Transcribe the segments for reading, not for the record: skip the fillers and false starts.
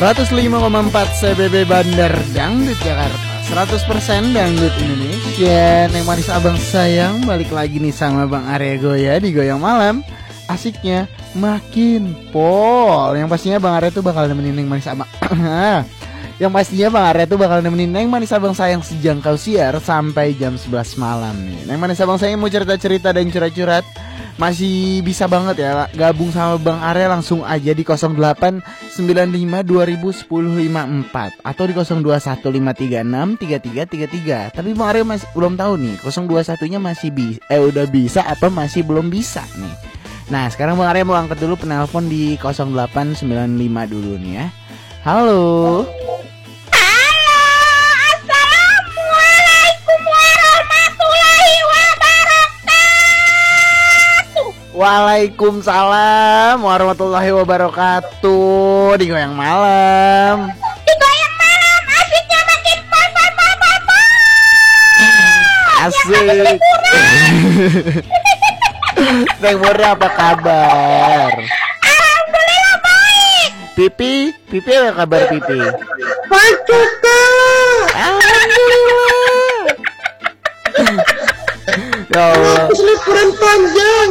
105,4 CBB Bandar Dangdut Jakarta, 100% Dangdut Indonesia. Neng manis abang sayang, balik lagi nih sama Bang Arya Goya di Goyang Malam. Asiknya makin pol. Yang pastinya Bang Arya tuh bakal nemenin Neng manis abang Yang pastinya Bang Arya tuh bakal nemenin Neng manis abang sayang sejangkau siar sampai jam 11 malam nih. Neng manis abang sayang mau cerita-cerita dan curhat-curhat, masih bisa banget ya gabung sama Bang Arya langsung aja di 0895201054 atau di 0215363333. Tapi Bang Arya masih belum tahu nih 021-nya masih udah bisa apa masih belum bisa nih. Nah, sekarang Bang Arya mau angkat dulu penelpon di 0895 dulu nih ya. Halo. Waalaikumsalam warahmatullahi wabarakatuh. Di Goyang Malam. Di Goyang Malam asiknya makin asik. Neng Murna apa kabar? Alhamdulillah baik. Pipi apa kabar Pipi? Baik juga. Alhamdulillah. Ya Allah. Liburan panjang.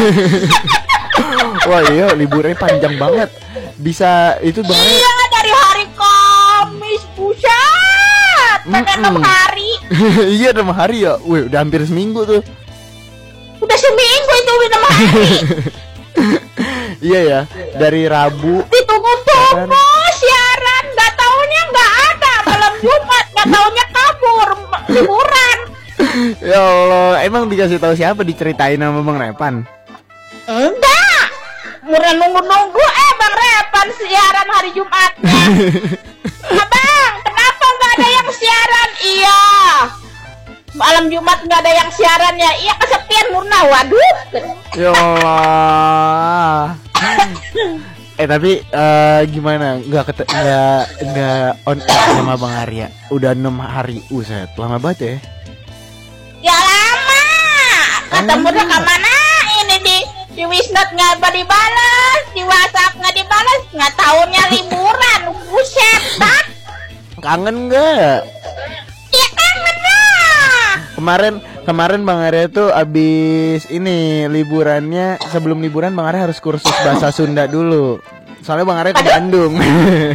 Wah iya, liburannya panjang banget. Bisa itu banget. Iya, dari hari Kamis, buset. Sampai 6 hari. Iya 6 hari ya. Wih, udah hampir seminggu tuh. Udah seminggu itu 6 hari. Iya ya, dari Rabu ditunggu-tunggu siaran, gak taunya gak ada. Malam Jumat gak taunya kabur liburan. Ya Allah, emang dikasih tahu siapa, diceritain sama Bang Repan? Enggak, murah nunggu-nunggu Bang Repan siaran hari Jumatnya. Abang, kenapa nggak ada yang siaran? Iya, malam Jumat nggak ada yang siaran ya. Iya, kesepian Murna. Waduh. Ya Allah. Tapi gimana? Nggak on air sama Bang Arya. Udah 6 hari, uset, lama banget ya? Ya lama. Kata Murna kemana? Ini di Wisnot nggak dibalas, di WhatsApp nggak dibalas, nggak tahunya liburan. Buset, tak? Kangen nggak? Ya kangen lah. Kemarin Bang Arya tuh abis ini liburannya, sebelum liburan Bang Arya harus kursus bahasa Sunda dulu. Soalnya Bang Arya ke Bandung.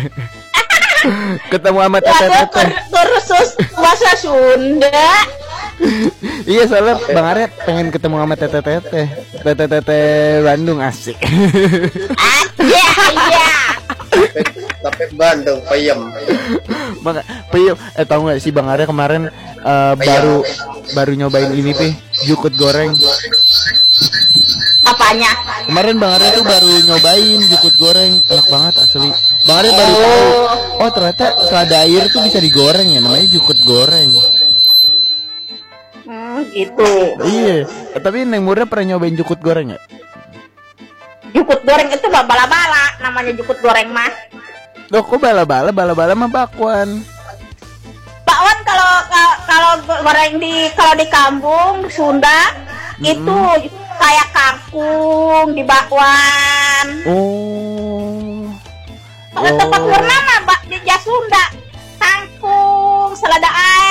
Ketemu sama teteh. Kursus bahasa Sunda. Iya, soalnya Bang Arya pengen ketemu sama teteh Bandung, asik. Iya. Tapi Bandung peyem. Tahu nggak sih Bang Arya kemarin baru nyobain ini teh jukut goreng. Apanya? Kemarin Bang Arya tuh baru nyobain jukut goreng, enak banget asli. Bang Arya baru tahu, oh ternyata selada air tuh bisa digoreng ya, namanya jukut goreng. Gitu. Iya, tapi Neng Murna pernah nyobain jukut goreng nggak? Jukut goreng itu bala-bala, namanya jukut goreng mah. Loh, kok bala-bala mah bakwan. Bakwan kalau goreng kalau di kampung Sunda itu kayak kangkung di bakwan. Oh. Kalau tempat Murna mah di Sunda kangkung, selada air.